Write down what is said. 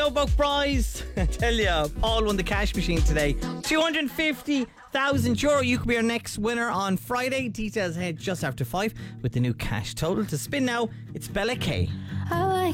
about prize. I tell you, Paul won the cash machine today. 250,000 euro. You could be our next winner on Friday. Details ahead just after 5 with the new cash total. To spin now, it's Bella K.